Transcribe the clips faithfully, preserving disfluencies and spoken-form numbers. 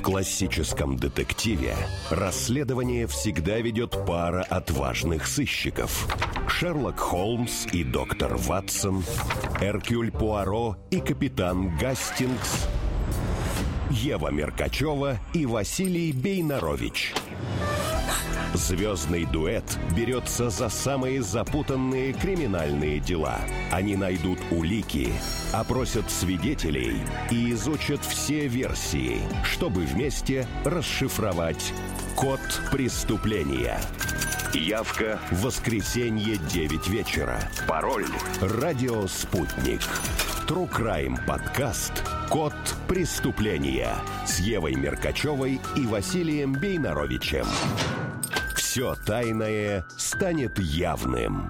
В классическом детективе расследование всегда ведет пара отважных сыщиков. Шерлок Холмс и доктор Ватсон, Эркюль Пуаро и капитан Гастингс, Ева Меркачева и Василий Бейнарович. Звездный дуэт берется за самые запутанные криминальные дела. Они найдут улики, опросят свидетелей и изучат все версии, чтобы вместе расшифровать код преступления. Явка в воскресенье девять вечера. Пароль «Радио Спутник». True Crime подкаст «Код преступления» с Евой Меркачевой и Василием Бейнаровичем. Все тайное станет явным.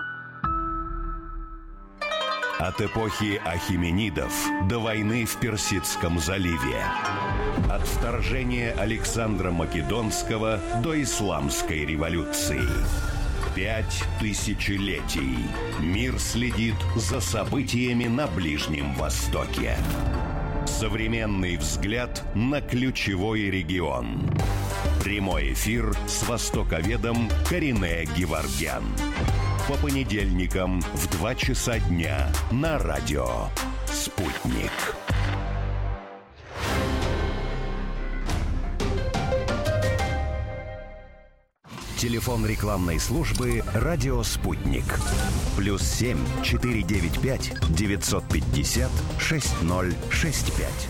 От эпохи ахименидов до войны в Персидском заливе. От вторжения Александра Македонского до исламской революции. Пять тысячелетий. Мир следит за событиями на Ближнем Востоке. Современный взгляд на ключевой регион. Прямой эфир с востоковедом Каринэ Геворгян. По понедельникам в два часа дня на радио «Спутник». Телефон рекламной службы «Радио Спутник». Плюс семь четыре девять пять девятьсот пятьдесят шесть ноль шесть пять.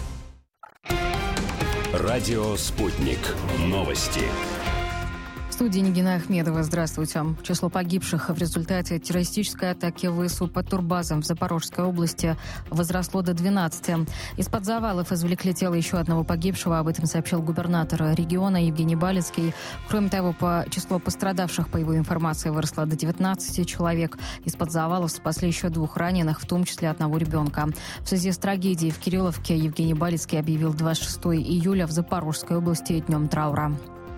Радио «Спутник». Новости. В студии Нигина Ахмедова. Здравствуйте. Число погибших в результате террористической атаки ВСУ по турбазам в Запорожской области возросло до двенадцати. Из-под завалов извлекли тело еще одного погибшего. Об этом сообщил губернатор региона Евгений Балицкий. Кроме того, по число пострадавших, по его информации, выросло до девятнадцати человек. Из-под завалов спасли еще двух раненых, в том числе одного ребенка. В связи с трагедией в Кирилловке Евгений Балицкий объявил двадцать шестого июля в Запорожской области днем траура.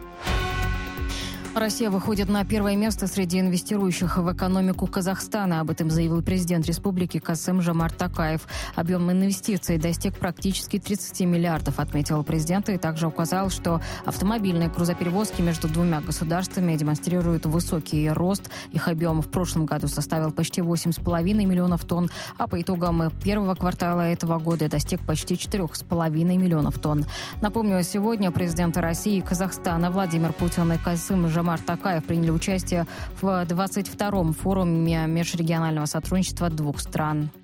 Россия выходит на первое место среди инвестирующих в экономику Казахстана. Об этом заявил президент республики Касым-Жомарт Токаев. Объем инвестиций достиг практически тридцати миллиардов, отметил президент, и также указал, что автомобильные грузоперевозки между двумя государствами демонстрируют высокий рост. Их объем в прошлом году составил почти восемь с половиной миллионов тонн, а по итогам первого квартала этого года достиг почти четырех с половиной миллионов тонн. Напомню, сегодня президенты России и Казахстана Владимир Путин и Касым-Жомарт Жомарт Токаев приняли участие в двадцать втором форуме межрегионального сотрудничества двух стран.